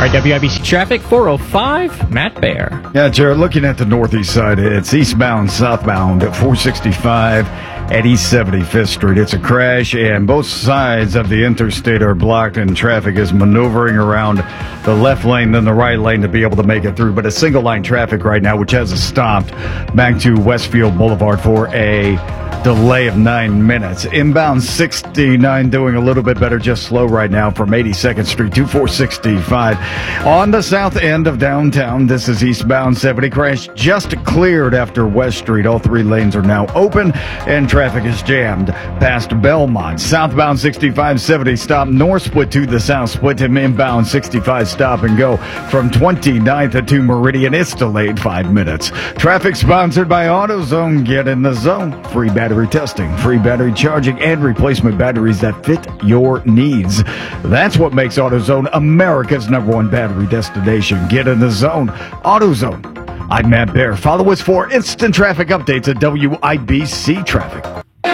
right, WIBC traffic, 405, Matt Bear. Yeah, Jared, looking at the northeast side, it's eastbound, southbound at 465 at East 75th Street. It's a crash, and both sides of the interstate are blocked, and traffic is maneuvering around the left lane than the right lane to be able to make it through. But a single line traffic right now, which has stopped back to Westfield Boulevard for a delay of 9 minutes. Inbound 69 doing a little bit better, just slow right now from 82nd Street to 465. On the south end of downtown, this is eastbound 70. Crash just cleared after West Street. All three lanes are now open and traffic is jammed past Belmont. Southbound 6570 stop north split to the south split to inbound 65 stop and go from 29th to Meridian. It's delayed 5 minutes. Traffic sponsored by AutoZone. Get in the zone. Free battery testing, free battery charging, and replacement batteries that fit your needs. That's what makes AutoZone America's #1 battery destination. Get in the zone. AutoZone. I'm Matt Bear. Follow us for instant traffic updates at WIBC Traffic.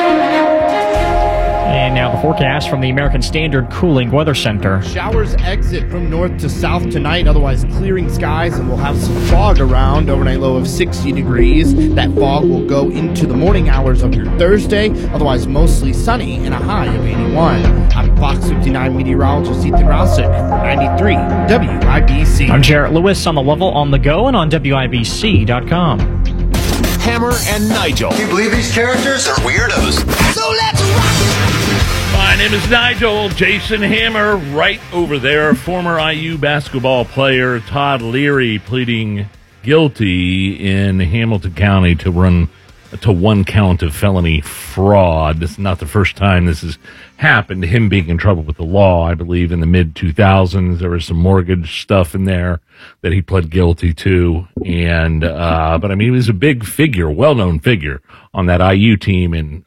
And now the forecast from the American Standard Cooling Weather Center. Showers exit from north to south tonight, otherwise clearing skies, and we'll have some fog around. Overnight low of 60 degrees. That fog will go into the morning hours of your Thursday, otherwise mostly sunny and a high of 81. I'm Fox 59 meteorologist Ethan Rosick for 93 WIBC. I'm Jarrett Lewis on the level, on the go, and on WIBC.com. Hammer and Nigel. Do you believe these characters are weirdos? So let's rock! My name is Nigel. Jason Hammer right over there. Former IU basketball player Todd Leary pleading guilty in Hamilton County to one count of felony fraud. This is not the first time this has happened. Him being in trouble with the law, I believe, in the mid-2000s. There was some mortgage stuff in there that he pled guilty to. And but I mean, he was a big figure, well-known figure on that IU team in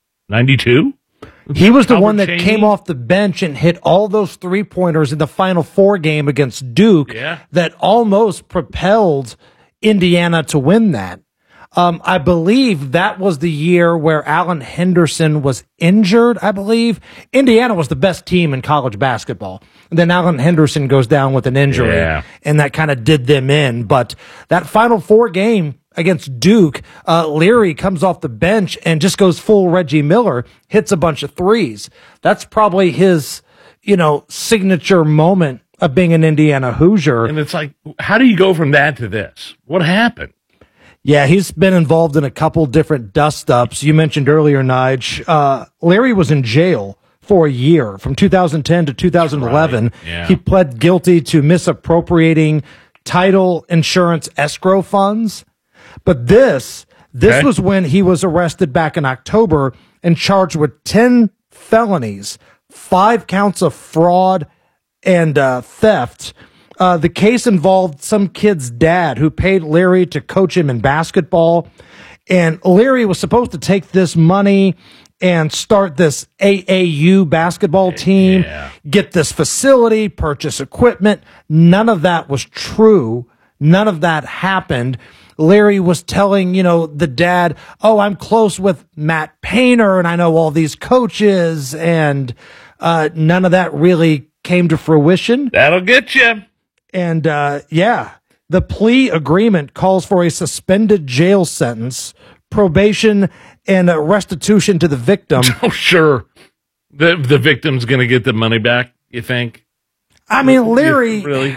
92. He was the one that came off the bench and hit all those three-pointers in the Final Four game against Duke that almost propelled Indiana to win that. I believe that was the year where Alan Henderson was injured, I believe. Indiana was the best team in college basketball. And then Alan Henderson goes down with an injury, and that kind of did them in. But that Final Four game against Duke, Leary comes off the bench and just goes full Reggie Miller, hits a bunch of threes. That's probably his, signature moment of being an Indiana Hoosier. And it's like, how do you go from that to this? What happened? Yeah, he's been involved in a couple different dust-ups. You mentioned earlier, Nige, Leary was in jail for a year, from 2010 to 2011. Right. Yeah. He pled guilty to misappropriating title insurance escrow funds. But this was when he was arrested back in October and charged with 10 felonies, 5 counts of fraud and theft. The case involved some kid's dad who paid Leary to coach him in basketball. And Leary was supposed to take this money and start this AAU basketball team, get this facility, purchase equipment. None of that was true. None of that happened. Leary was telling, the dad, I'm close with Matt Painter and I know all these coaches, and none of that really came to fruition. That'll get you. And the plea agreement calls for a suspended jail sentence, probation, and a restitution to the victim. Oh, sure. The victim's going to get the money back, you think? I mean, Leary, really?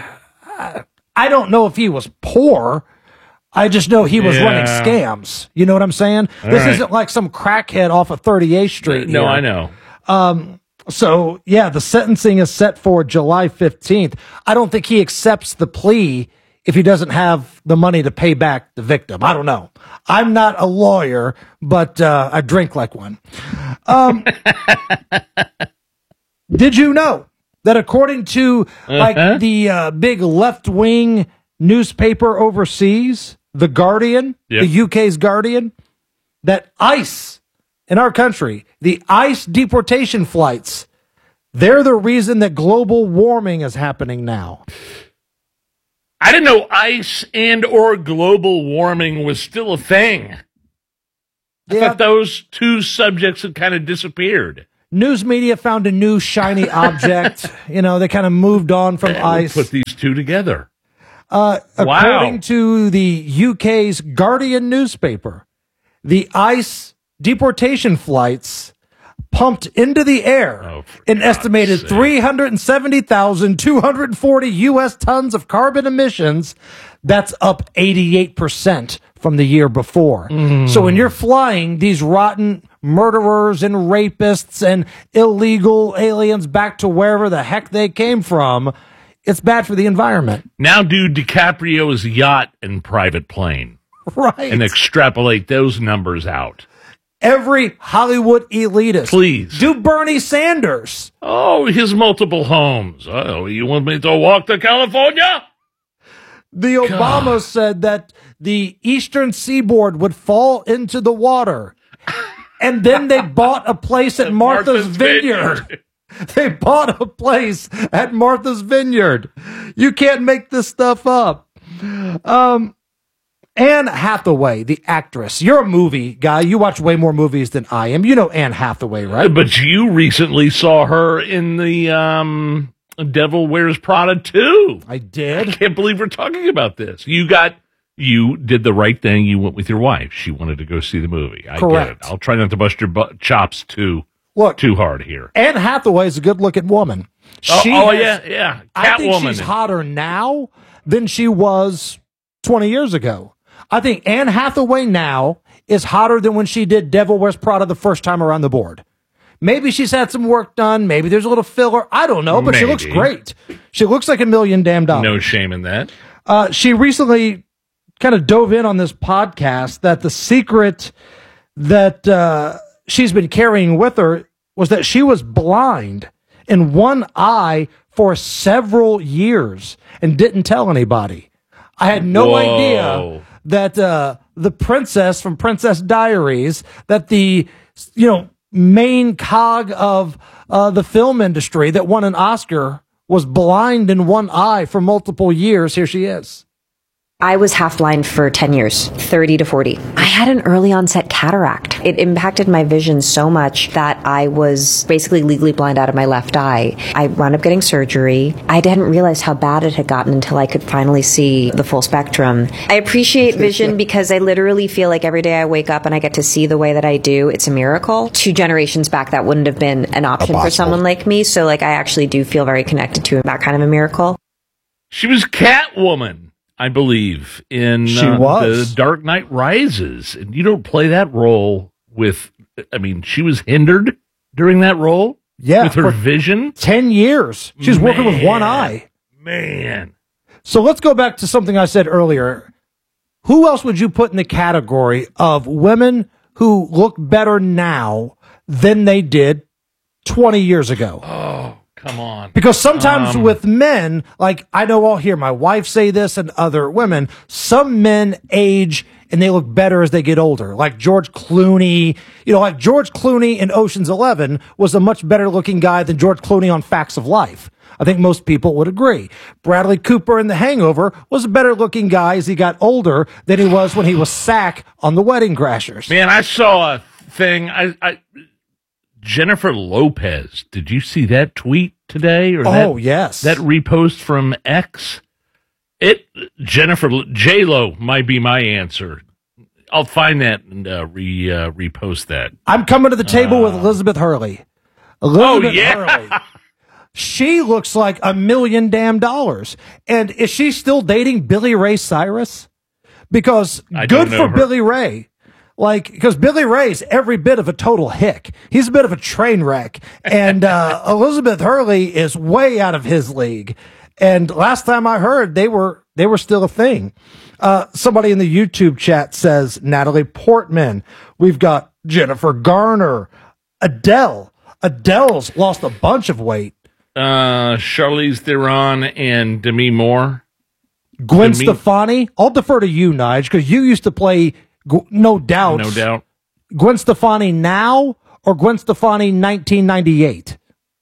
I don't know if he was poor. I just know he was running scams. You know what I'm saying? This isn't like some crackhead off of 38th Street. No, here. I know. So, the sentencing is set for July 15th. I don't think he accepts the plea if he doesn't have the money to pay back the victim. I don't know. I'm not a lawyer, but I drink like one. Did you know that according to the big left-wing newspaper overseas, The Guardian, the UK's Guardian, that ICE in our country, the ICE deportation flights, they're the reason that global warming is happening now. I didn't know ice and or global warming was still a thing. I thought those two subjects had kind of disappeared. news media found a new shiny object. You know, they kind of moved on from ice. Put these two together. According to the UK's Guardian newspaper, the ice deportation flights pumped into the air an estimated 370,240 U.S. tons of carbon emissions. That's up 88% from the year before. So when you're flying these rotten murderers and rapists and illegal aliens back to wherever the heck they came from, it's bad for the environment. Now do DiCaprio's yacht and private plane. Right. And extrapolate those numbers out. Every Hollywood elitist. Please. Do Bernie Sanders. Oh, his multiple homes. Oh, you want me to walk to California? The Obama said that the eastern seaboard would fall into the water. And then they bought a place at Martha's Vineyard. They bought a place at Martha's Vineyard. You can't make this stuff up. Anne Hathaway, the actress. You're a movie guy. You watch way more movies than I am. You know Anne Hathaway, right? But you recently saw her in the Devil Wears Prada 2. I did. I can't believe we're talking about this. You did the right thing. You went with your wife. She wanted to go see the movie. I Correct. get it. I'll try not to bust your chops too hard here. Anne Hathaway is a good-looking woman. Yeah. I think Catwoman. she's hotter now than she was 20 years ago. I think Anne Hathaway now is hotter than when she did Devil Wears Prada the first time around the board. Maybe she's had some work done. Maybe there's a little filler. I don't know, but she looks great. She looks like $1 million damn dollars. No shame in that. She recently kind of dove in on this podcast that the secret that she's been carrying with her was that she was blind in one eye for several years and didn't tell anybody. I had no idea that the princess from Princess Diaries, that the main cog of the film industry that won an Oscar, was blind in one eye for multiple years. Here she is. I was half blind for 10 years, 30 to 40. I had an early onset cataract. It impacted my vision so much that I was basically legally blind out of my left eye. I wound up getting surgery. I didn't realize how bad it had gotten until I could finally see the full spectrum. I appreciate vision because I literally feel like every day I wake up and I get to see the way that I do, it's a miracle. 2 generations back, that wouldn't have been an option for someone like me. So I actually do feel very connected to that kind of a miracle. She was Catwoman, I believe, in The Dark Knight Rises. And you don't play that role she was hindered during that role? Yeah. With her vision? 10 years. She's working with one eye. Man. So let's go back to something I said earlier. Who else would you put in the category of women who look better now than they did 20 years ago? Oh, come on. Because sometimes with men, like I know I'll hear my wife say this and other women, some men age and they look better as they get older. Like George Clooney, like George Clooney in Ocean's 11 was a much better looking guy than George Clooney on Facts of Life. I think most people would agree. Bradley Cooper in The Hangover was a better looking guy as he got older than he was when he was Sack on The Wedding Crashers. Man, I saw a thing. Jennifer Lopez. Did you see that tweet today? Yes. That repost from X? J-Lo might be my answer. I'll find that and repost that. I'm coming to the table with Elizabeth Hurley. Hurley. She looks like $1 million damn dollars. And is she still dating Billy Ray Cyrus? Because good for Billy Ray. Because Billy Ray's every bit of a total hick. He's a bit of a train wreck. And Elizabeth Hurley is way out of his league. And last time I heard, they were still a thing. Somebody in the YouTube chat says Natalie Portman. We've got Jennifer Garner. Adele. Adele's lost a bunch of weight. Charlize Theron and Demi Moore. Gwen Stefani. I'll defer to you, Nige, because you used to play No Doubt. No Doubt. Gwen Stefani now or Gwen Stefani 1998?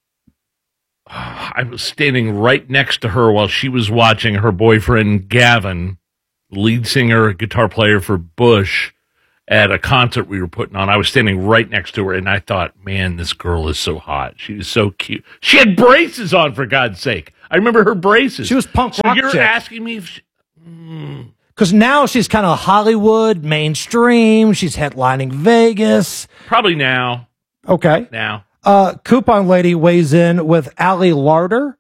I was standing right next to her while she was watching her boyfriend, Gavin, lead singer, guitar player for Bush, at a concert we were putting on. I was standing right next to her, and I thought, man, this girl is so hot. She was so cute. She had braces on, for God's sake. I remember her braces. She was punk rock you're chick. asking me if Because now she's kind of Hollywood, mainstream. She's headlining Vegas. probably now. Okay. Now. Coupon Lady weighs in with Allie Larder.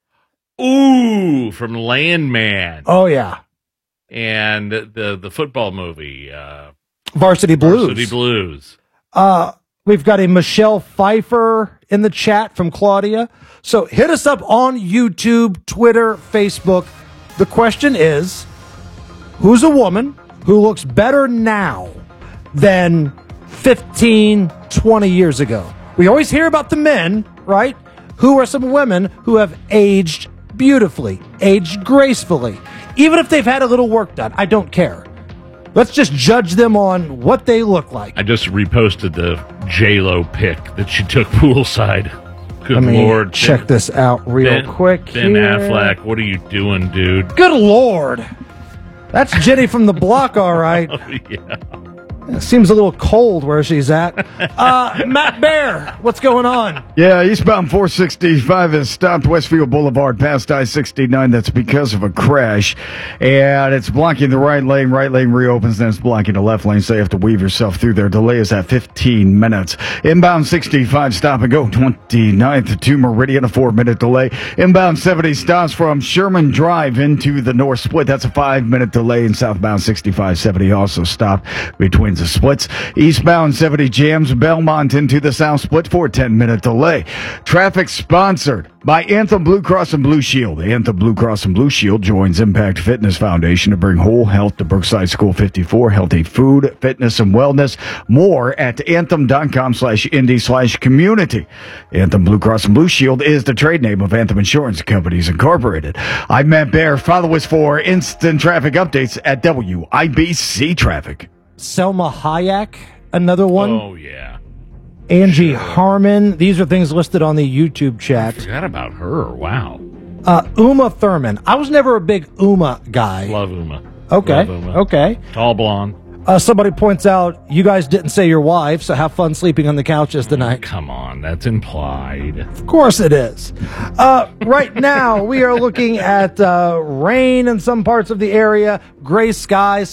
Ooh, from Landman. Oh, yeah. And the football movie, Varsity Blues. Varsity Blues. We've got a Michelle Pfeiffer in the chat from Claudia. So hit us up on YouTube, Twitter, Facebook. The question is, who's a woman who looks better now than 15, 20 years ago? We always hear about the men, right? Who are some women who have aged beautifully, aged gracefully. Even if they've had a little work done, I don't care. Let's just judge them on what they look like. I just reposted the J-Lo pic that she took poolside. Good Let me Lord. check this out real quick. Ben here. Affleck, what are you doing, dude? Good Lord. That's Jenny from the block, all right. Oh, yeah. It seems a little cold where she's at. Matt Bear, what's going on? Yeah, eastbound 465 has stopped Westfield Boulevard past I-69. That's because of a crash. And it's blocking the right lane. Right lane reopens, then it's blocking the left lane, so you have to weave yourself through there. Delay is at 15 minutes. Inbound 65, stop and go 29th to Meridian, a 4-minute delay. Inbound 70 stops from Sherman Drive into the North Split. That's a 5-minute delay. And southbound 65-70 also stopped between the splits. Eastbound 70 jams Belmont into the South Split for a 10-minute delay. Traffic sponsored by Anthem Blue Cross and Blue Shield. Anthem Blue Cross and Blue Shield joins Impact Fitness Foundation to bring whole health to Brookside School 54. Healthy food, fitness, and wellness. More at anthem.com/indy/community. Anthem Blue Cross and Blue Shield is the trade name of Anthem Insurance Companies Incorporated. I'm Matt Bear. Follow us for instant traffic updates at WIBC Traffic. Selma Hayek, another one. Oh, yeah. Angie Harmon. These are things listed on the YouTube chat. Forgot about her. Wow. Uma Thurman. I was never a big Uma guy. Love Uma. Okay. Love Uma. Okay. Tall blonde. Somebody points out, you guys didn't say your wife, so have fun sleeping on the couches tonight. Come on, that's implied. Of course it is. Right now, we are looking at rain in some parts of the area, gray skies,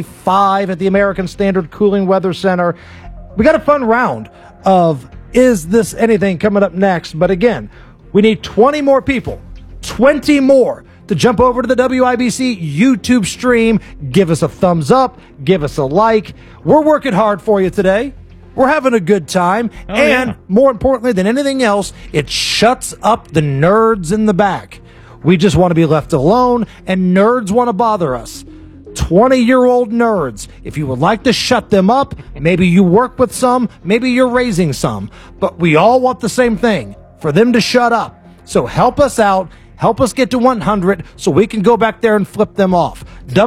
75 at the American Standard Cooling Weather Center. We got a fun round of Is This Anything coming up next. But again, we need 20 more people, 20 more to jump over to the WIBC YouTube stream. Give us a thumbs up. Give us a like. We're working hard for you today. We're having a good time. More importantly than anything else, it shuts up the nerds in the back. We just want to be left alone, and nerds want to bother us. 20-year-old nerds. If you would like to shut them up, maybe you work with some, maybe you're raising some, but we all want the same thing, for them to shut up. So help us out. Help us get to 100 so we can go back there and flip them off.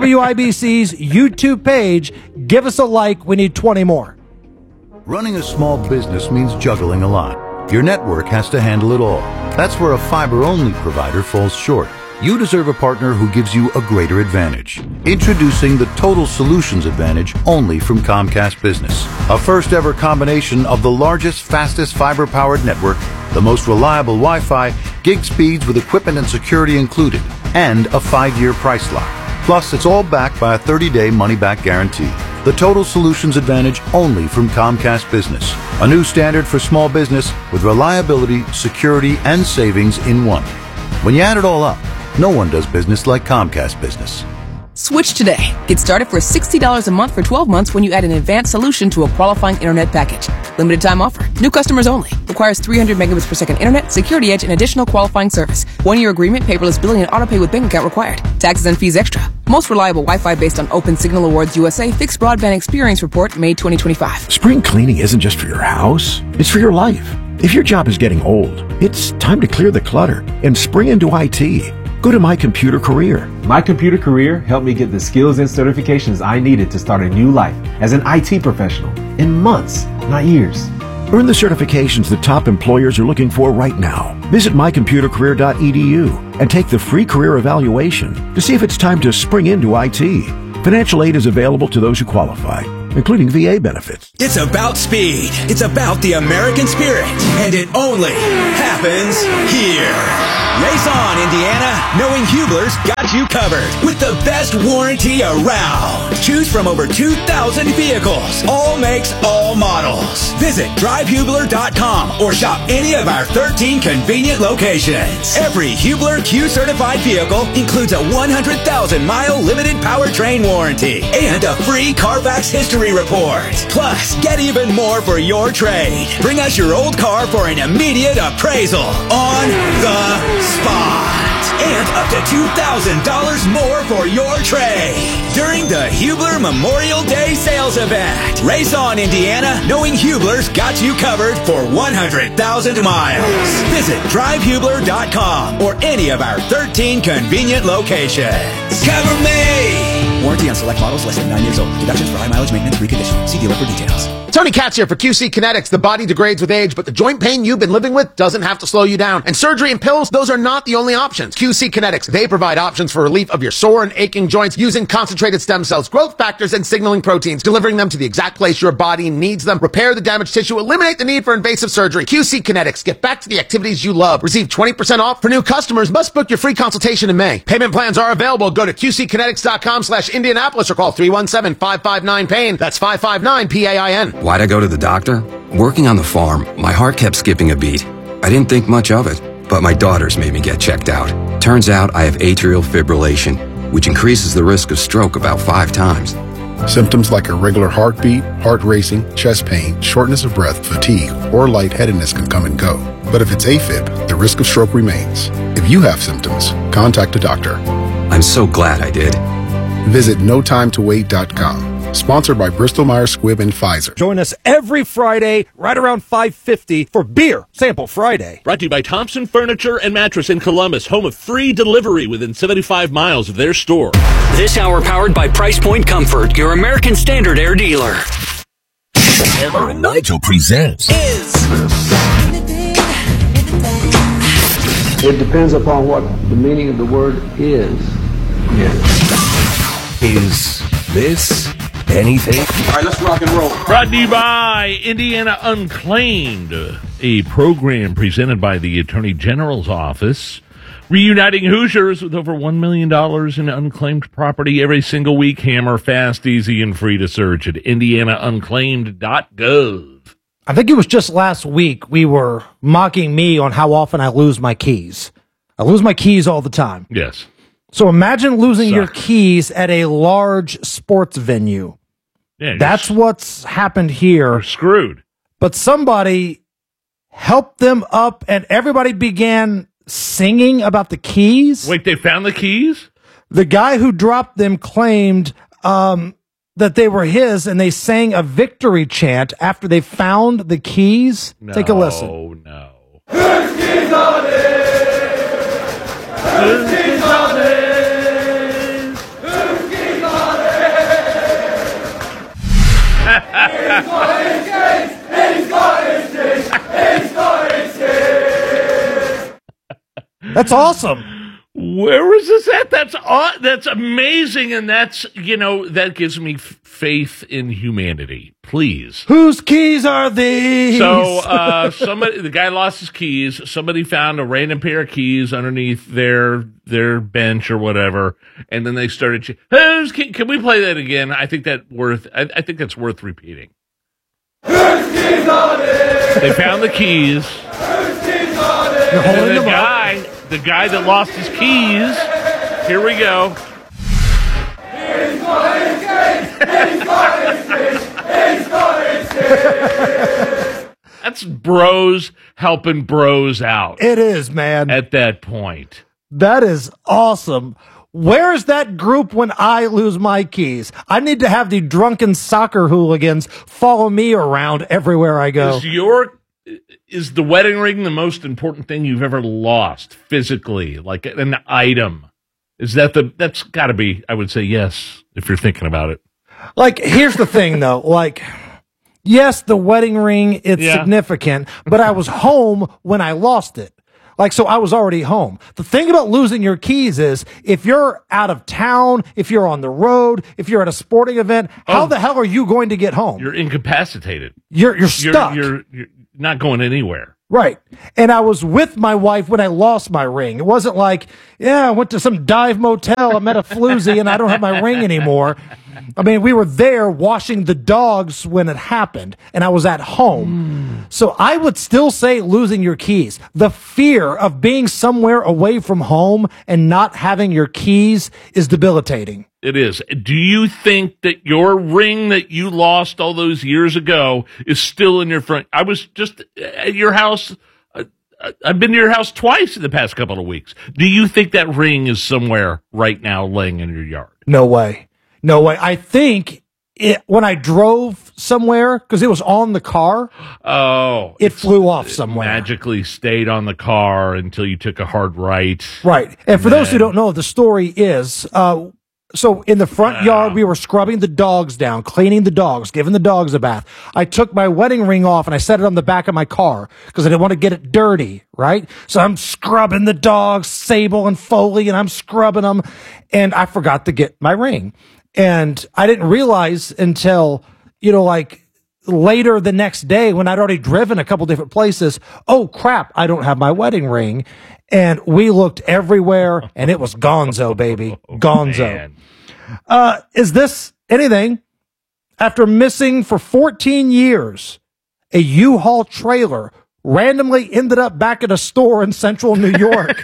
WIBC's YouTube page. Give us a like. We need 20 more. Running a small business means juggling a lot. Your network has to handle it all. That's where a fiber-only provider falls short. You deserve a partner who gives you a greater advantage. Introducing the Total Solutions Advantage only from Comcast Business. A first-ever combination of the largest, fastest fiber-powered network, the most reliable Wi-Fi, gig speeds with equipment and security included, and a 5-year price lock. Plus, it's all backed by a 30-day money-back guarantee. The Total Solutions Advantage only from Comcast Business. A new standard for small business with reliability, security, and savings in one. When you add it all up, no one does business like Comcast Business. Switch today. Get started for $60 a month for 12 months when you add an advanced solution to a qualifying internet package. Limited time offer. New customers only. Requires 300 megabits per second internet, security edge, and additional qualifying service. 1-year agreement, paperless billing, and autopay with bank account required. Taxes and fees extra. Most reliable Wi-Fi based on Open Signal Awards USA Fixed Broadband Experience Report, May 2025. Spring cleaning isn't just for your house. It's for your life. If your job is getting old, it's time to clear the clutter and spring into IT. Go to My Computer Career. My Computer Career helped me get the skills and certifications I needed to start a new life as an IT professional in months, not years. Earn the certifications the top employers are looking for right now. Visit mycomputercareer.edu and take the free career evaluation to see if it's time to spring into IT. Financial aid is available to those who qualify. including VA benefits. It's about speed. It's about the American spirit. And it only happens here. Race on, Indiana, knowing Hubler's got you covered with the best warranty around. Choose from over 2,000 vehicles, all makes, all models. Visit drivehubler.com or shop any of our 13 convenient locations. Every Hubler Q certified vehicle includes a 100,000-mile limited powertrain warranty and a free Carfax history report. Plus, get even more for your trade. Bring us your old car for an immediate appraisal on the spot. And up to $2,000 more for your trade during the Hubler Memorial Day sales event. Race on, Indiana, knowing Hubler's got you covered for 100,000 miles. Visit drivehubler.com or any of our 13 convenient locations. Cover me! Warranty on select models less than 9 years old. Deductions for high mileage maintenance reconditioning. See dealer for details. Tony Katz here for QC Kinetics. The body degrades with age, but the joint pain you've been living with doesn't have to slow you down. And surgery and pills, those are not the only options. QC Kinetics, they provide options for relief of your sore and aching joints using concentrated stem cells, growth factors, and signaling proteins, delivering them to the exact place your body needs them. Repair the damaged tissue, eliminate the need for invasive surgery. QC Kinetics, get back to the activities you love. Receive 20% off for new customers. Must book your free consultation in May. Payment plans are available. Go to QCkinetics.com/Indianapolis or call 317-559-PAIN. That's 559-PAIN. Why'd I go to the doctor? Working on the farm, my heart kept skipping a beat. I didn't think much of it, but my daughters made me get checked out. Turns out I have atrial fibrillation, which increases the risk of stroke about 5 times. Symptoms like irregular heartbeat, heart racing, chest pain, shortness of breath, fatigue, or lightheadedness can come and go. But if it's AFib, the risk of stroke remains. If you have symptoms, contact a doctor. I'm so glad I did. Visit notimetowait.com. Sponsored by Bristol-Myers Squibb and Pfizer. Join us every Friday right around 5:50 for Beer Sample Friday. Brought to you by Thompson Furniture and Mattress in Columbus, home of free delivery within 75 miles of their store. This hour powered by Price Point Comfort, your American Standard Air dealer. Hammer and Nigel presents It depends upon what the meaning of the word is. Is this anything? All right, let's rock and roll. Brought to you by Indiana Unclaimed, a program presented by the Attorney General's Office, reuniting Hoosiers with over $1 million in unclaimed property every single week. Hammer, fast, easy, and free to search at indianaunclaimed.gov. I think it was just last week we were mocking me on how often I lose my keys. I lose my keys all the time. Yes. So imagine losing your keys at a large sports venue. Yeah, that's what's happened here. You're screwed. But somebody helped them up and everybody began singing about the keys. Wait, they found the keys? The guy who dropped them claimed that they were his, and they sang a victory chant after they found the keys. Take a listen. Oh, no. Whose keys are these? Whose keys are these? Whose keys are these? He's got his keys! He's got his keys! He's got his keys! That's awesome. Where was this at? That's amazing, and that's, that gives me faith in humanity. Please. Whose keys are these? So, the guy lost his keys. Somebody found a random pair of keys underneath their bench or whatever, and then they started. Whose key? Can we play that again? I think that's worth repeating. Whose keys are these? They found the keys. Whose keys are these? And the guy that lost his keys. Here we go. He's got his keys! He's got his keys! He's got his keys! That's bros helping bros out. It is, man. At that point. That is awesome. Where's that group when I lose my keys? I need to have the drunken soccer hooligans follow me around everywhere I go. Is the wedding ring the most important thing you've ever lost physically, like an item? That's got to be, I would say yes, if you're thinking about it. Like, here's the thing, though. Like, yes, the wedding ring, it's significant, but I was home when I lost it. Like, so I was already home. The thing about losing your keys is if you're out of town, if you're on the road, if you're at a sporting event, how the hell are you going to get home? You're incapacitated. You're stuck. You're not going anywhere. Right. And I was with my wife when I lost my ring. It wasn't like, I went to some dive motel, I met a floozy, and I don't have my ring anymore. I mean, we were there washing the dogs when it happened, and I was at home. So I would still say losing your keys. The fear of being somewhere away from home and not having your keys is debilitating. It is. Do you think that your ring that you lost all those years ago is still in your front? I was just at your house. I've been to your house twice in the past couple of weeks. Do you think that ring is somewhere right now laying in your yard? No way. No way. I think when I drove somewhere, because it was on the car, it flew off somewhere. Magically stayed on the car until you took a hard right. Right. And for those who don't know, the story is, so in the front yard, we were scrubbing the dogs down, cleaning the dogs, giving the dogs a bath. I took my wedding ring off and I set it on the back of my car because I didn't want to get it dirty, right? So I'm scrubbing the dogs, Sable and Foley, and I'm scrubbing them, and I forgot to get my ring. And I didn't realize until, like later the next day when I'd already driven a couple different places, oh crap, I don't have my wedding ring. And we looked everywhere and it was gonzo, baby. Gonzo. Is this anything? After missing for 14 years, a U-Haul trailer randomly ended up back at a store in central New York.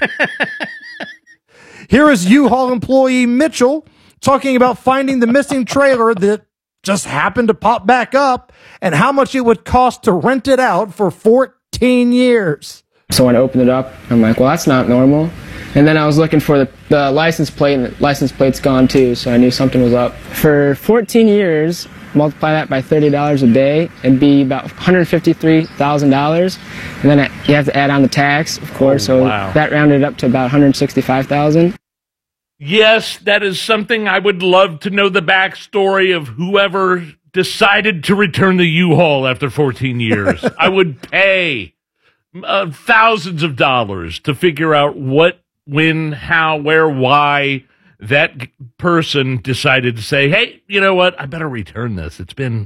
Here is U-Haul employee Mitchell talking about finding the missing trailer that just happened to pop back up and how much it would cost to rent it out for 14 years. So when I opened it up, I'm like, well, that's not normal. And then I was looking for the license plate, and the license plate's gone too, so I knew something was up. For 14 years, multiply that by $30 a day, it'd be about $153,000. And then you have to add on the tax, of course, that rounded up to about $165,000. Yes, that is something I would love to know the backstory of whoever decided to return the U-Haul after 14 years. I would pay thousands of dollars to figure out what, when, how, where, why that person decided to say, hey, you know what? I better return this. It's been,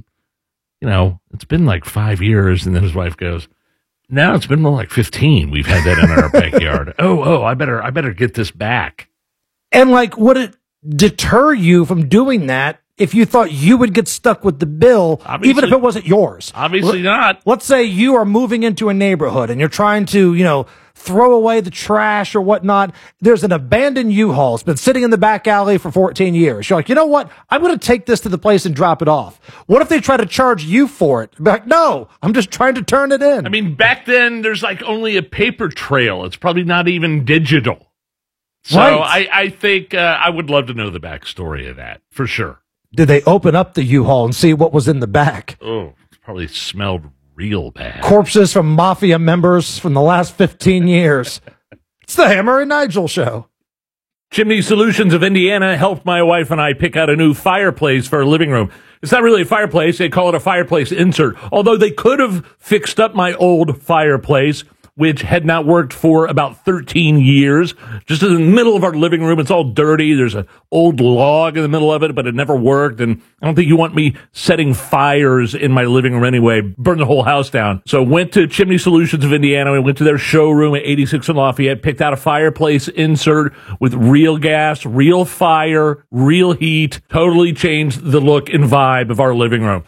it's been like 5 years. And then his wife goes, no, it's been more like 15. We've had that in our backyard. I better get this back. And would it deter you from doing that if you thought you would get stuck with the bill, even if it wasn't yours? Obviously not. Let's say you are moving into a neighborhood and you're trying to, throw away the trash or whatnot. There's an abandoned U-Haul. It's been sitting in the back alley for 14 years. You're like, you know what? I'm going to take this to the place and drop it off. What if they try to charge you for it? Be like, no, I'm just trying to turn it in. I mean, back then there's only a paper trail. It's probably not even digital. So right. I think I would love to know the backstory of that, for sure. Did they open up the U-Haul and see what was in the back? Oh, it probably smelled real bad. Corpses from mafia members from the last 15 years. It's the Hammer and Nigel Show. Chimney Solutions of Indiana helped my wife and I pick out a new fireplace for our living room. It's not really a fireplace. They call it a fireplace insert. Although they could have fixed up my old fireplace, which had not worked for about 13 years. Just in the middle of our living room, it's all dirty. There's an old log in the middle of it, but it never worked. And I don't think you want me setting fires in my living room anyway, burn the whole house down. So went to Chimney Solutions of Indiana. We went to their showroom at 86 in Lafayette, picked out a fireplace insert with real gas, real fire, real heat. Totally changed the look and vibe of our living room.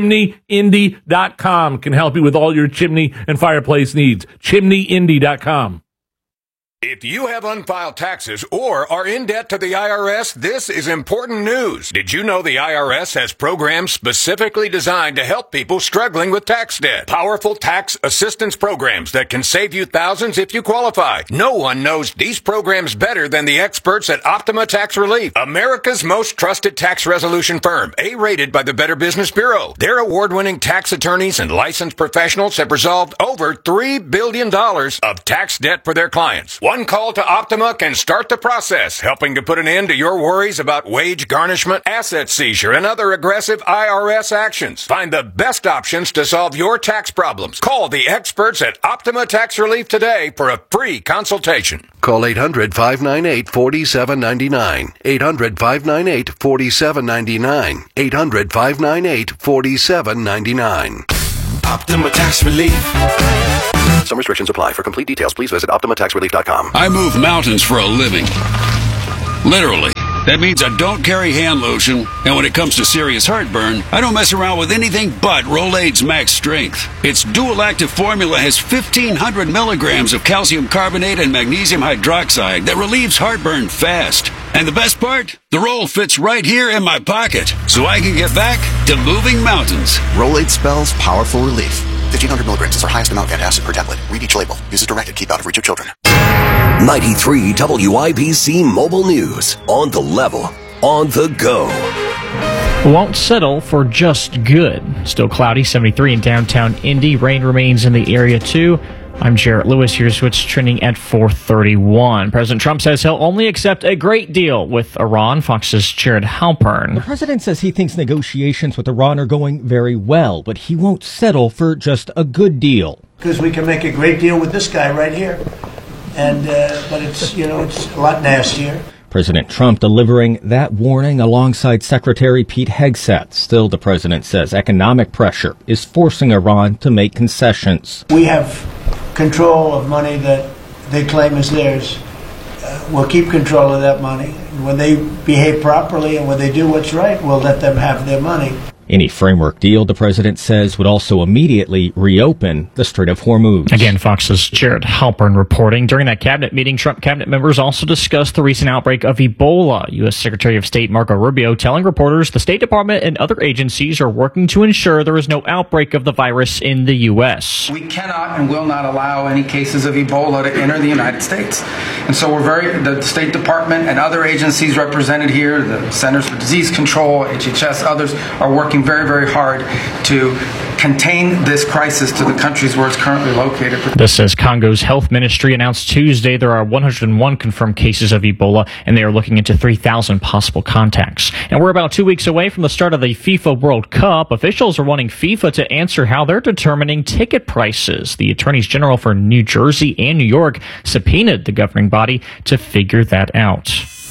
ChimneyIndy.com can help you with all your chimney and fireplace needs. ChimneyIndy.com. If you have unfiled taxes or are in debt to the IRS, this is important news. Did you know the IRS has programs specifically designed to help people struggling with tax debt? Powerful tax assistance programs that can save you thousands if you qualify. No one knows these programs better than the experts at Optima Tax Relief, America's most trusted tax resolution firm, A-rated by the Better Business Bureau. Their award-winning tax attorneys and licensed professionals have resolved over $3 billion of tax debt for their clients. One call to Optima can start the process, helping to put an end to your worries about wage garnishment, asset seizure, and other aggressive IRS actions. Find the best options to solve your tax problems. Call the experts at Optima Tax Relief today for a free consultation. Call 800-598-4799. 800-598-4799. 800-598-4799. Optima Tax Relief. Some restrictions apply. For complete details, please visit OptimaTaxRelief.com. I move mountains for a living. Literally. That means I don't carry hand lotion, and when it comes to serious heartburn, I don't mess around with anything but Rolaids Max Strength. Its dual-active formula has 1,500 milligrams of calcium carbonate and magnesium hydroxide that relieves heartburn fast. And the best part? The roll fits right here in my pocket, so I can get back to moving mountains. Rolaids spells powerful relief. 1,500 milligrams is our highest amount of antacid per tablet. Read each label. Use as directed. Keep out of reach of children. 93 WIBC Mobile News. On the level. On the go. Won't settle for just good. Still cloudy, 73 in downtown Indy. Rain remains in the area too. I'm Jarrett Lewis. Here's what's trending at 4:31. President Trump says he'll only accept a great deal with Iran. Fox's Jared Halpern. The president says he thinks negotiations with Iran are going very well, but he won't settle for just a good deal. Because we can make a great deal with this guy right here. And but it's a lot nastier. President Trump delivering that warning alongside Secretary Pete Hegseth. Still, the president says economic pressure is forcing Iran to make concessions. We have control of money that they claim is theirs. We'll keep control of that money. When they behave properly and when they do what's right, we'll let them have their money. Any framework deal, the president says, would also immediately reopen the Strait of Hormuz. Again, Fox's Jared Halpern reporting. During that cabinet meeting, Trump cabinet members also discussed the recent outbreak of Ebola. U.S. Secretary of State Marco Rubio telling reporters the State Department and other agencies are working to ensure there is no outbreak of the virus in the U.S. We cannot and will not allow any cases of Ebola to enter the United States. And so the State Department and other agencies represented here, the Centers for Disease Control, HHS, others, are working very, very hard to contain this crisis to the countries where it's currently located. This as Congo's health ministry announced Tuesday there are 101 confirmed cases of Ebola, and they are looking into 3,000 possible contacts. And we're about 2 weeks away from the start of the FIFA World Cup. Officials are wanting FIFA to answer how they're determining ticket prices. The attorneys general for New Jersey and New York subpoenaed the governing body to figure that out.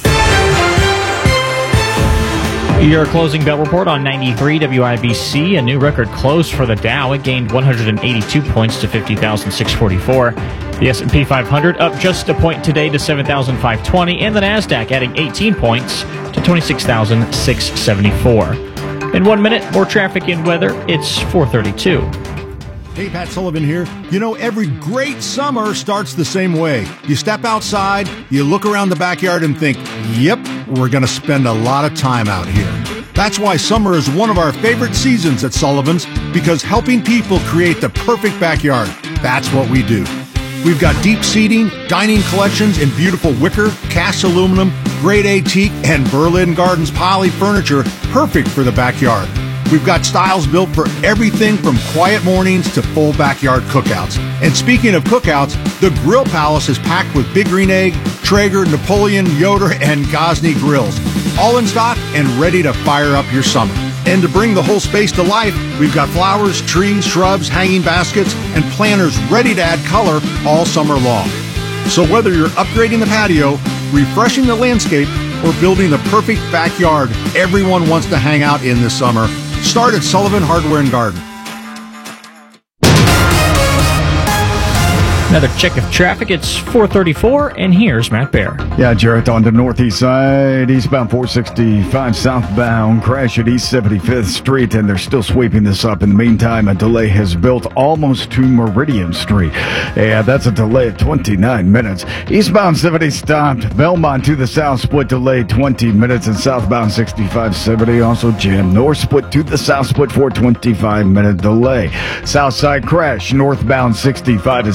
Your closing bell report on 93 WIBC. A new record close for the Dow. It gained 182 points to 50,644. The S&P 500 up just a point today to 7,520. And the NASDAQ adding 18 points to 26,674. In 1 minute, more traffic and weather. It's 4:32. Hey, Pat Sullivan here. You know, every great summer starts the same way. You step outside, you look around the backyard and think, yep, we're going to spend a lot of time out here. That's why summer is one of our favorite seasons at Sullivan's, because helping people create the perfect backyard, that's what we do. We've got deep seating, dining collections in beautiful wicker, cast aluminum, grade A teak, and Berlin Gardens poly furniture, perfect for the backyard. We've got styles built for everything from quiet mornings to full backyard cookouts. And speaking of cookouts, the Grill Palace is packed with Big Green Egg, Traeger, Napoleon, Yoder, and Gosney grills. All in stock and ready to fire up your summer. And to bring the whole space to life, we've got flowers, trees, shrubs, hanging baskets, and planters ready to add color all summer long. So whether you're upgrading the patio, refreshing the landscape, or building the perfect backyard everyone wants to hang out in this summer, start at Sullivan Hardware and Garden. Another check of traffic. It's 4:34, and here's Matt Bear. Yeah, Jarrett, on the northeast side, eastbound 465, southbound, crash at East 75th Street, and they're still sweeping this up. In the meantime, a delay has built almost to Meridian Street. Yeah, that's a delay of 29 minutes. Eastbound 70 stopped. Belmont to the south split delayed 20 minutes, and southbound 6570 also jammed. North split to the south split for 25-minute delay. South side crash, northbound 65 to stop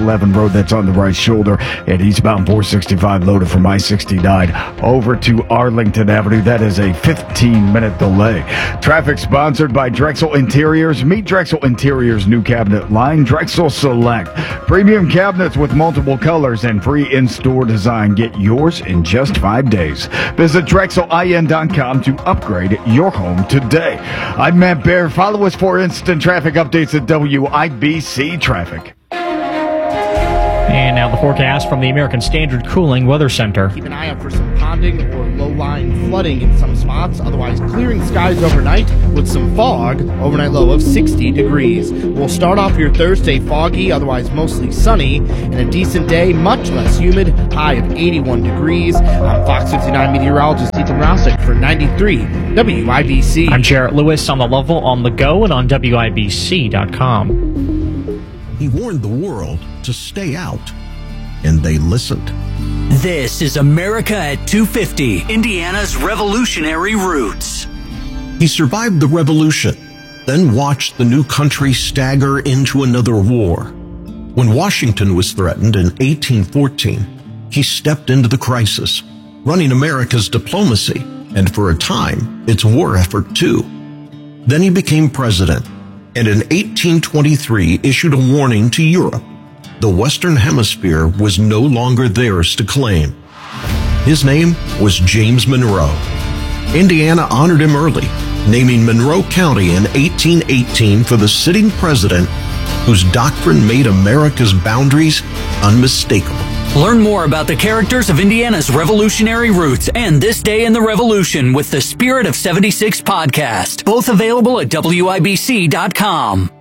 I-11 road that's on the right shoulder, and eastbound 465 loaded from I-69 over to Arlington Avenue. That is a 15-minute delay. Traffic sponsored by Drexel Interiors. Meet Drexel Interiors' new cabinet line, Drexel Select. Premium cabinets with multiple colors and free in-store design. Get yours in just 5 days. Visit DrexelIN.com to upgrade your home today. I'm Matt Baer. Follow us for instant traffic updates at WIBC Traffic. And now the forecast from the American Standard Cooling Weather Center. Keep an eye out for some ponding or low-lying flooding in some spots. Otherwise, clearing skies overnight with some fog. Overnight low of 60 degrees. We'll start off your Thursday foggy, otherwise mostly sunny, and a decent day, much less humid, high of 81 degrees. I'm Fox 59 meteorologist Ethan Rousick for 93 WIBC. I'm Jarrett Lewis on the level, on the go, and on WIBC.com. He warned the world to stay out, and they listened. This is America at 250, Indiana's revolutionary roots. He survived the revolution, then watched the new country stagger into another war. When Washington was threatened in 1814, he stepped into the crisis, running America's diplomacy, and for a time, its war effort too. Then he became president, and in 1823 issued a warning to Europe. The Western Hemisphere was no longer theirs to claim. His name was James Monroe. Indiana honored him early, naming Monroe County in 1818 for the sitting president whose doctrine made America's boundaries unmistakable. Learn more about the characters of Indiana's revolutionary roots and This Day in the Revolution with the Spirit of 76 podcast. Both available at WIBC.com.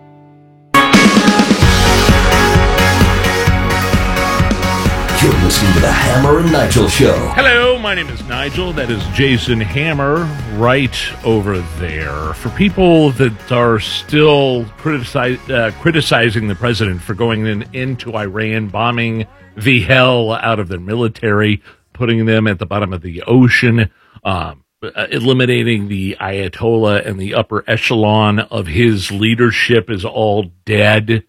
You're listening to the Hammer and Nigel Show. Hello, my name is Nigel. That is Jason Hammer right over there. For people that are still criticizing the president for going into Iran, bombing the hell out of their military, putting them at the bottom of the ocean, eliminating the Ayatollah and the upper echelon of his leadership is all dead.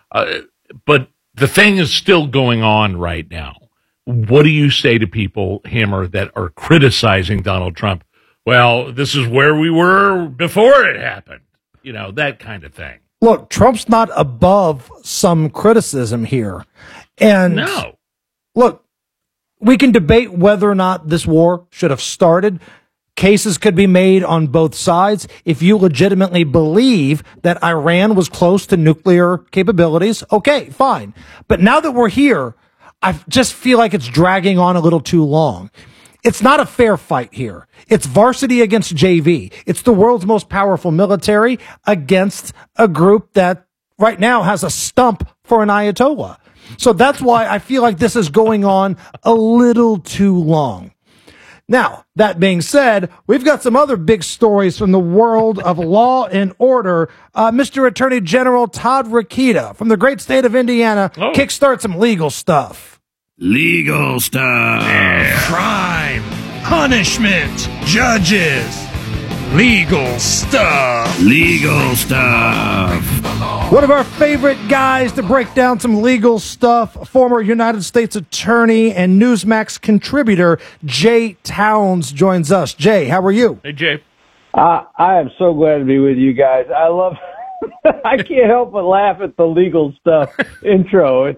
But the thing is still going on right now. What do you say to people, Hammer, that are criticizing Donald Trump? Well, this is where we were before it happened. You know, that kind of thing. Look, Trump's not above some criticism here. And no. Look, we can debate whether or not this war should have started. Cases could be made on both sides. If you legitimately believe that Iran was close to nuclear capabilities, okay, fine. But now that we're here, I just feel like it's dragging on a little too long. It's not a fair fight here. It's varsity against JV. It's the world's most powerful military against a group that right now has a stump for an Ayatollah. So that's why I feel like this is going on a little too long. Now, that being said, we've got some other big stories from the world of law and order. Mr. Attorney General Todd Rokita from the great state of Indiana kickstart some legal stuff. Legal stuff. Yeah. Crime. Punishment. Judges. Legal stuff. Legal stuff. One of our favorite guys to break down some legal stuff, former United States Attorney and Newsmax contributor, Jay Towns, joins us. Jay, how are you? Hey, Jay. I am so glad to be with you guys. I love, I can't help but laugh at the legal stuff intro.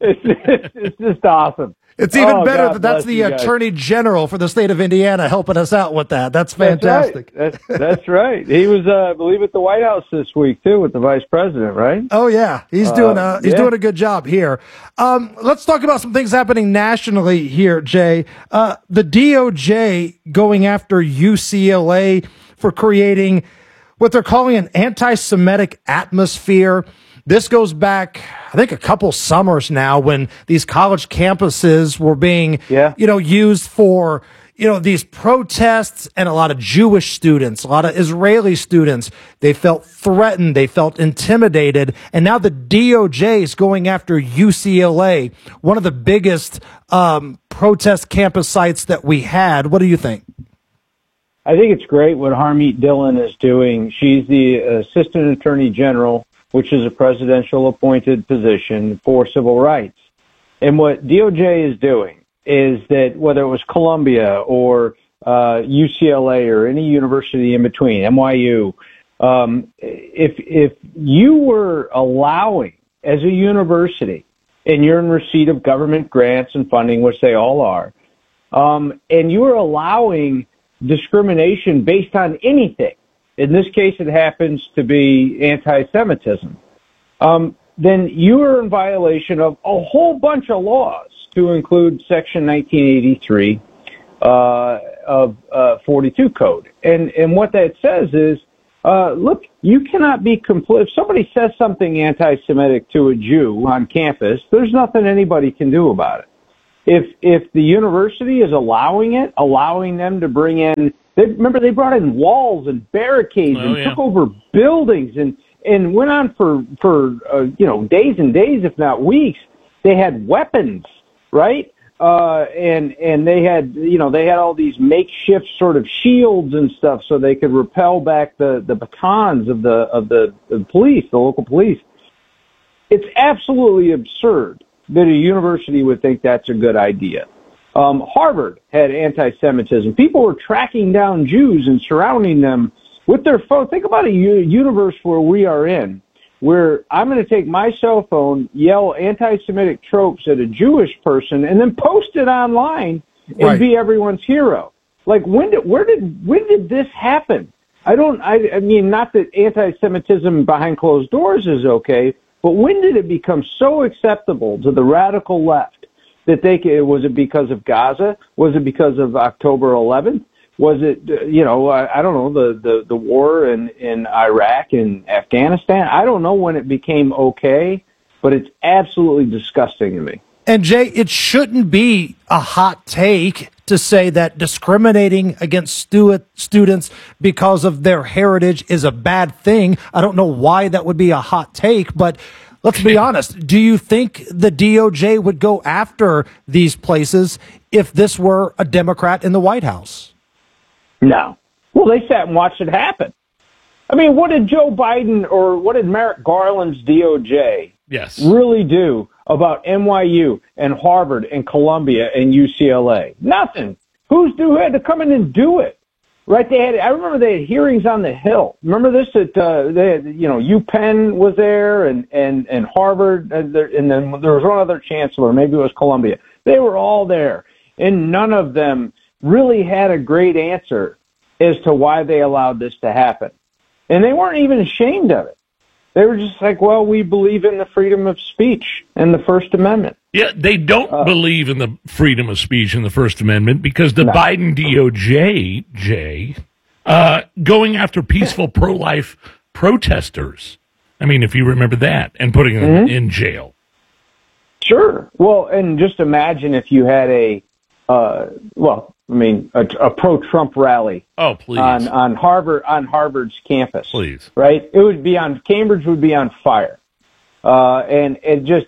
It's just awesome. It's even better that that's the Attorney General for the state of Indiana helping us out with that. That's fantastic. That's right. He was, I believe, at the White House this week too with the Vice President, right? Oh yeah, he's doing a good job here. Let's talk about some things happening nationally here, Jay. The DOJ going after UCLA for creating what they're calling an anti-Semitic atmosphere. This goes back, I think, a couple summers now when these college campuses were being, used for, these protests, and a lot of Jewish students, a lot of Israeli students, they felt threatened, they felt intimidated. And now the DOJ is going after UCLA, one of the biggest protest campus sites that we had. What do you think? I think it's great what Harmeet Dillon is doing. She's the Assistant Attorney General, which is a presidential appointed position for civil rights. And what DOJ is doing is that whether it was Columbia or UCLA or any university in between, NYU, if you were allowing, as a university, and you're in receipt of government grants and funding, which they all are, and you were allowing discrimination based on anything, in this case it happens to be anti-Semitism, then you are in violation of a whole bunch of laws, to include Section 1983 of 42 Code. And what that says is, look, you cannot be if somebody says something anti-Semitic to a Jew on campus, there's nothing anybody can do about it. If the university is allowing them to bring in, remember they brought in walls and barricades took over buildings and went on for days and days, if not weeks. They had weapons, right? And they had all these makeshift sort of shields and stuff so they could repel back the batons of the police, the local police. It's absolutely absurd that a university would think that's a good idea. Harvard had anti-Semitism. People were tracking down Jews and surrounding them with their phone. Think about a universe where we are in, where I'm going to take my cell phone, yell anti-Semitic tropes at a Jewish person, and then post it online and be everyone's hero. Like, when did this happen? I mean, not that anti-Semitism behind closed doors is okay, but when did it become so acceptable to the radical left that was it because of Gaza? Was it because of October 11th? Was it, I don't know, the war in Iraq and Afghanistan? I don't know when it became okay, but it's absolutely disgusting to me. And Jay, it shouldn't be a hot take to say that discriminating against students because of their heritage is a bad thing. I don't know why that would be a hot take, but let's be honest. Do you think the DOJ would go after these places if this were a Democrat in the White House? No. Well, they sat and watched it happen. I mean, what did Joe Biden or what did Merrick Garland's DOJ really do about NYU and Harvard and Columbia and UCLA? Nothing. Who had to come in and do it? Right? I remember they had hearings on the Hill. Remember this? UPenn was there and Harvard, and then there was one other chancellor, maybe it was Columbia. They were all there, and none of them really had a great answer as to why they allowed this to happen. And they weren't even ashamed of it. They were just like, well, we believe in the freedom of speech and the First Amendment. Yeah, they don't believe in the freedom of speech and the First Amendment because the Biden DOJ, going after peaceful pro-life protesters. I mean, if you remember that, and putting them in jail. Sure. Well, and just imagine if you had a pro-Trump rally. Oh, please. On Harvard's campus. Please. Right? Cambridge would be on fire. And it just,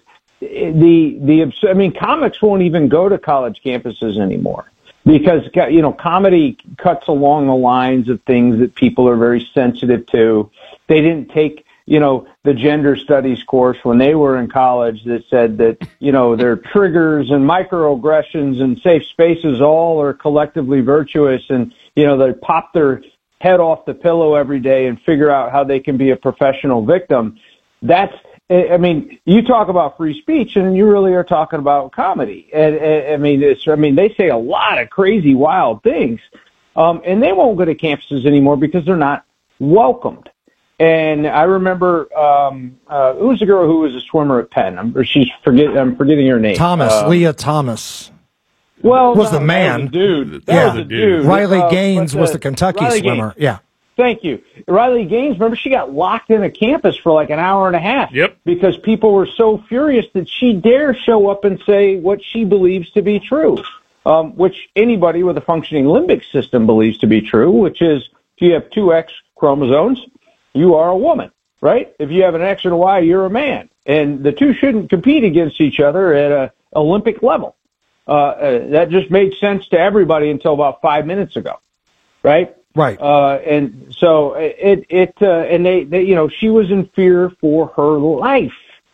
comics won't even go to college campuses anymore because, comedy cuts along the lines of things that people are very sensitive to. They didn't take, the gender studies course when they were in college that said that, their triggers and microaggressions and safe spaces all are collectively virtuous and, they pop their head off the pillow every day and figure out how they can be a professional victim. You talk about free speech and you really are talking about comedy. And they say a lot of crazy, wild things. And they won't go to campuses anymore because they're not welcomed. And I remember, who was the girl who was a swimmer at Penn? I'm forgetting her name. Leah Thomas. Was the man. That was a dude. That was a dude. Riley Gaines was the Kentucky swimmer. Yeah. Thank you. Riley Gaines, remember, she got locked in a campus for like an hour and a half. Yep. Because people were so furious that she dare show up and say what she believes to be true, which anybody with a functioning limbic system believes to be true, which is if you have two X chromosomes, you are a woman, right? If you have an X and a Y, you're a man. And the two shouldn't compete against each other at an Olympic level. That just made sense to everybody until about 5 minutes ago, right? Right. And so and they she was in fear for her life.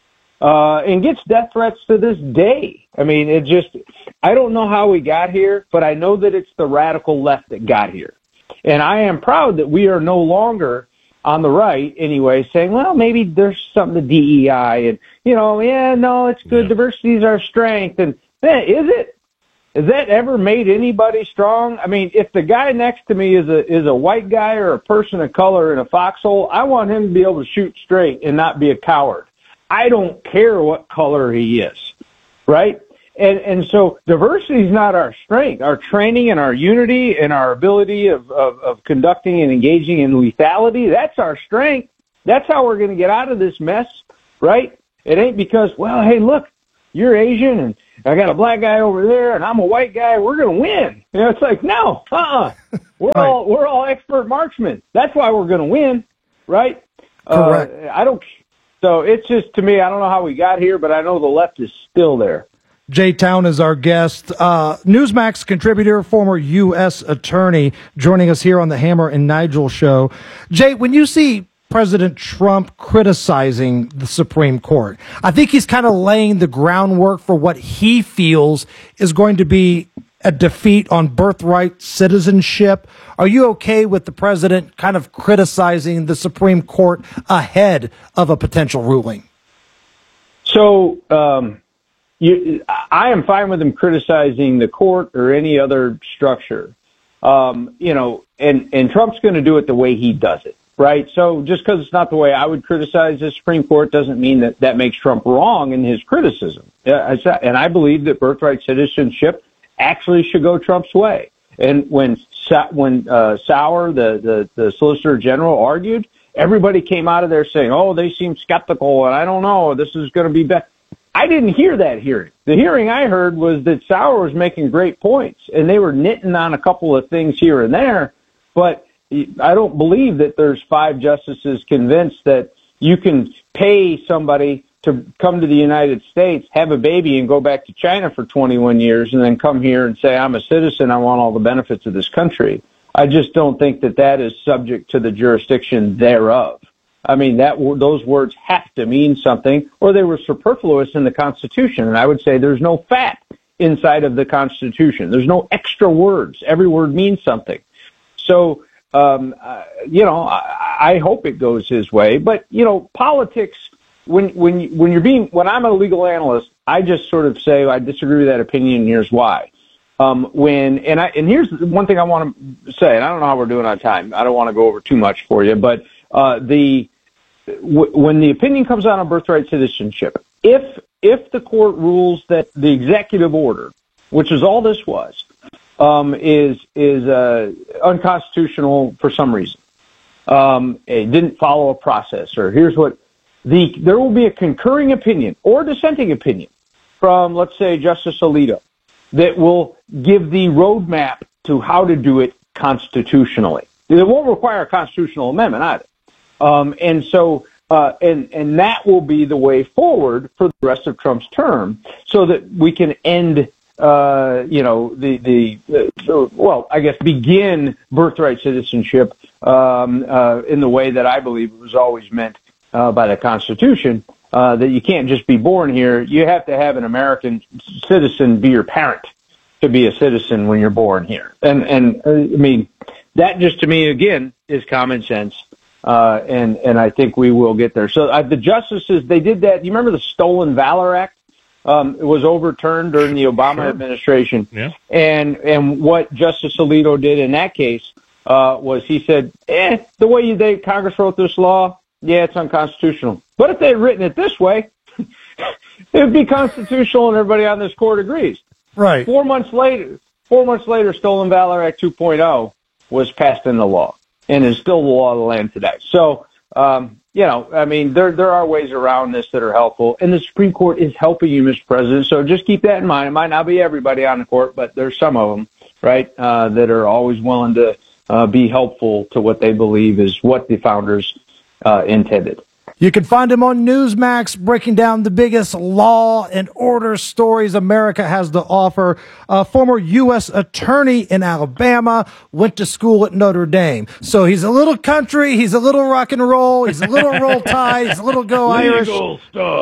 and gets death threats to this day. I mean, I don't know how we got here, but I know that it's the radical left that got here. And I am proud that we are no longer on the right anyway saying, well, maybe there's something to DEI and, it's good. Diversity is our strength. And is it? Has that ever made anybody strong? I mean, if the guy next to me is a white guy or a person of color in a foxhole, I want him to be able to shoot straight and not be a coward. I don't care what color he is, right? And so diversity is not our strength. Our training and our unity and our ability of conducting and engaging in lethality, that's our strength. That's how we're going to get out of this mess, right? It ain't because, well, hey, look, you're Asian and I got a black guy over there and I'm a white guy. We're going to win. It's like, no, we're all expert marksmen. That's why we're going to win, right? Correct. So it's just, to me, I don't know how we got here, but I know the left is still there. Jay Town is our guest, Newsmax contributor, former U.S. attorney, joining us here on the Hammer and Nigel show. Jay, when you see President Trump criticizing the Supreme Court, I think he's kind of laying the groundwork for what he feels is going to be a defeat on birthright citizenship. Are you okay with the president kind of criticizing the Supreme Court ahead of a potential ruling? So, I am fine with him criticizing the court or any other structure, and Trump's going to do it the way he does it, right? So just because it's not the way I would criticize the Supreme Court doesn't mean that makes Trump wrong in his criticism. And I believe that birthright citizenship actually should go Trump's way. And when Sauer, the Solicitor General, argued, everybody came out of there saying, oh, they seem skeptical, and I don't know, this is going to be bad. I didn't hear that hearing. The hearing I heard was that Sauer was making great points, and they were knitting on a couple of things here and there, but I don't believe that there's 5 justices convinced that you can pay somebody to come to the United States, have a baby, and go back to China for 21 years, and then come here and say, I'm a citizen, I want all the benefits of this country. I just don't think that is subject to the jurisdiction thereof. I mean, those words have to mean something, or they were superfluous in the Constitution. And I would say there's no fat inside of the Constitution. There's no extra words. Every word means something. So, I hope it goes his way. But, politics, when I'm a legal analyst, I just sort of say I disagree with that opinion, and here's why. And here's one thing I want to say, and I don't know how we're doing on time. I don't want to go over too much for you, but when the opinion comes out on birthright citizenship, if the court rules that the executive order, which is all this was, is unconstitutional for some reason, it didn't follow a process, or here's what there will be a concurring opinion or dissenting opinion from, let's say, Justice Alito that will give the roadmap to how to do it constitutionally. It won't require a constitutional amendment either. And that will be the way forward for the rest of Trump's term, so that we can end, begin birthright citizenship in the way that I believe it was always meant by the Constitution. That you can't just be born here; you have to have an American citizen be your parent to be a citizen when you're born here. And I mean, that just to me again is common sense. And I think we will get there. So the justices, they did that. You remember the Stolen Valor Act? It was overturned during the Obama administration. Yeah. And what Justice Alito did in that case was he said, the way Congress wrote this law, it's unconstitutional. But if they had written it this way, it would be constitutional, and everybody on this court agrees. Right. 4 months later, Stolen Valor Act 2.0 was passed into law, and is still the law of the land today. So, there are ways around this that are helpful, and the Supreme Court is helping you, Mr. President. So just keep that in mind. It might not be everybody on the court, but there's some of them, right, that are always willing to be helpful to what they believe is what the founders intended. You can find him on Newsmax breaking down the biggest law and order stories America has to offer. A former U.S. attorney in Alabama, went to school at Notre Dame. So he's a little country, he's a little rock and roll, he's a little roll tide, he's a little go Irish. Legal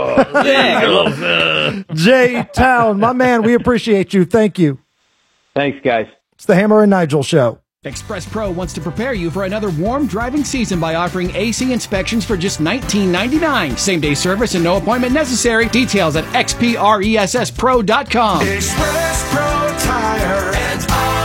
stuff. Jay Town, my man, we appreciate you. Thank you. Thanks, guys. It's the Hammer and Nigel Show. Express Pro wants to prepare you for another warm driving season by offering AC inspections for just $19.99. Same-day service and no appointment necessary. Details at xpressspro.com. Express Pro Tire and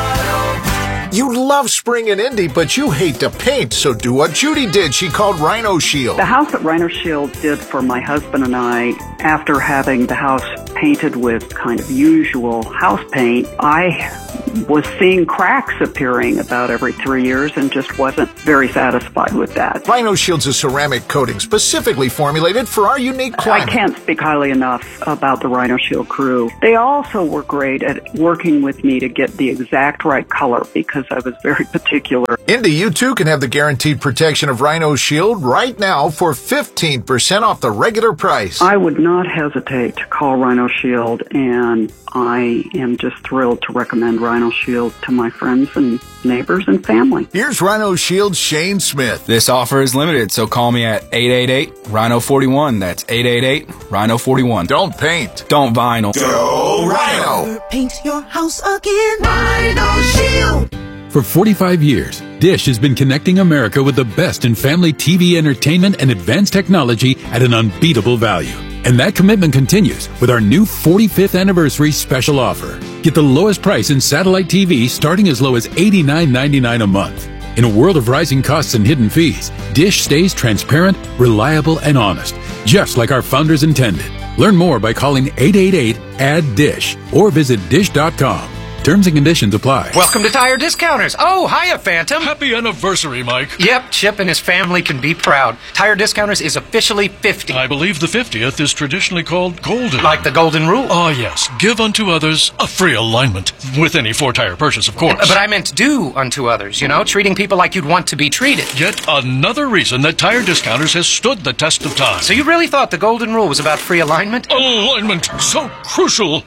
Auto. You love spring and Indy, but you hate to paint, so do what Judy did. She called Rhino Shield. The house that Rhino Shield did for my husband and I, after having the house painted with kind of usual house paint, I was seeing cracks appearing about every 3 years and just wasn't very satisfied with that. Rhino Shield's a ceramic coating specifically formulated for our unique climate. I can't speak highly enough about the Rhino Shield crew. They also were great at working with me to get the exact right color because I was very particular. Indy, you too can have the guaranteed protection of Rhino Shield right now for 15% off the regular price. I would not hesitate to call Rhino Shield, and I am just thrilled to recommend Rhino Shield to my friends and neighbors and family. Here's Rhino Shield's Shane Smith. This offer is limited, so call me at 888-RHINO-41. That's 888-RHINO-41. Don't paint. Don't vinyl. Go Rhino. Paint your house again. Rhino Shield. For 45 years, Dish has been connecting America with the best in family TV entertainment and advanced technology at an unbeatable value. And that commitment continues with our new 45th anniversary special offer. Get the lowest price in satellite TV starting as low as $89.99 a month. In a world of rising costs and hidden fees, Dish stays transparent, reliable, and honest, just like our founders intended. Learn more by calling 888-ADD-DISH or visit dish.com. Terms and conditions apply. Welcome to Tire Discounters. Oh, hiya, Phantom. Happy anniversary, Mike. Yep, Chip and his family can be proud. Tire Discounters is officially 50. I believe the 50th is traditionally called golden. Like the golden rule? Oh, yes. Give unto others a free alignment. With any 4-tire purchase, of course. But I meant do unto others, you know, treating people like you'd want to be treated. Yet another reason that Tire Discounters has stood the test of time. So you really thought the golden rule was about free alignment? Alignment, so crucial.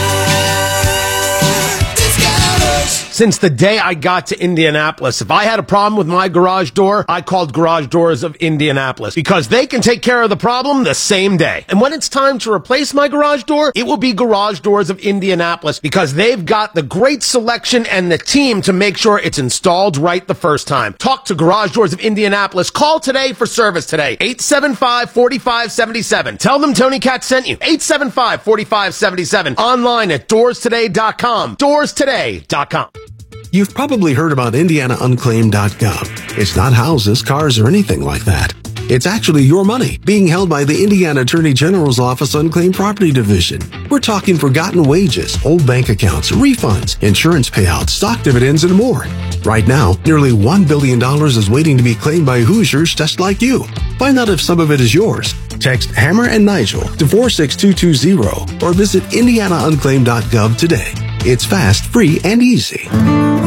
Since the day I got to Indianapolis, if I had a problem with my garage door, I called Garage Doors of Indianapolis because they can take care of the problem the same day. And when it's time to replace my garage door, it will be Garage Doors of Indianapolis because they've got the great selection and the team to make sure it's installed right the first time. Talk to Garage Doors of Indianapolis. Call today for service today. 875-4577. Tell them Tony Katz sent you. 875-4577. Online at doorstoday.com. Doorstoday.com. You've probably heard about IndianaUnclaimed.gov. It's not houses, cars, or anything like that. It's actually your money being held by the Indiana Attorney General's Office Unclaimed Property Division. We're talking forgotten wages, old bank accounts, refunds, insurance payouts, stock dividends, and more. Right now, nearly $1 billion is waiting to be claimed by Hoosiers just like you. Find out if some of it is yours. Text Hammer and Nigel to 46220 or visit IndianaUnclaimed.gov today. It's fast, free, and easy.